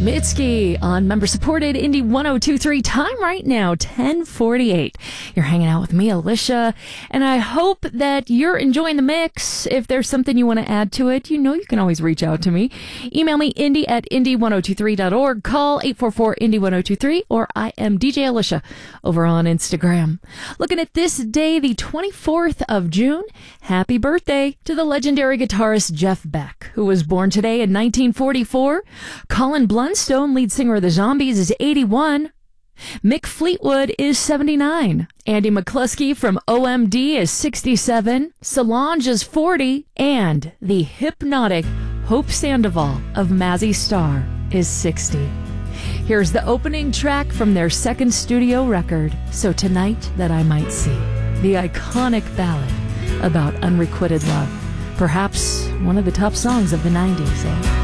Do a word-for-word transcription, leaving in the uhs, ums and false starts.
Mitski on member-supported Indie one oh two point three. Time right now, ten forty-eight. You're hanging out with me, Alicia, and I hope that you're enjoying the mix. If there's something you want to add to it, you know you can always reach out to me. Email me, indie at indie one oh two three dot org. Call eight four four indie one oh two three, or I am D J Alicia over on Instagram. Looking at this day, the twenty-fourth of June. Happy birthday to the legendary guitarist Jeff Beck, who was born today in nineteen forty-four. Colin Blunstone, lead singer of the Zombies, is eighty-one. Mick Fleetwood is seventy-nine. Andy McCluskey from O M D is sixty-seven. Solange is forty. And the hypnotic Hope Sandoval of Mazzy Star is sixty. Here's the opening track from their second studio record, So Tonight That I Might See, the iconic ballad about unrequited love. Perhaps one of the top songs of the nineties, eh?